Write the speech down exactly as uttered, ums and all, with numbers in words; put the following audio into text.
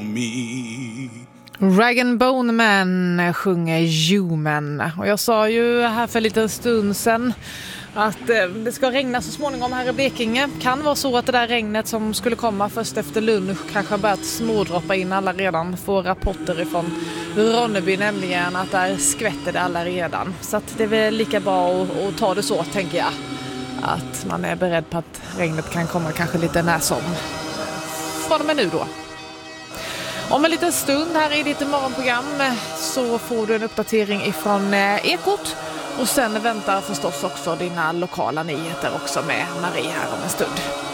on me. Rag and Bone Man sjunger Human. Och jag sa ju här för en liten stund sedan att eh, det ska regna så småningom här i Blekinge. Kan vara så att det där regnet som skulle komma först efter lunch kanske har börjat smådroppa in alla redan. Får rapporter ifrån Ronneby nämligen att där skvätter det alla redan. Så att det är väl lika bra att, att ta det så, tänker jag. Att man är beredd på att regnet kan komma kanske lite när som. Från och med nu då. Om en liten stund här i ditt morgonprogram så får du en uppdatering ifrån Ekot. Och sen väntar förstås också dina lokala nyheter också med Marie här om en stund.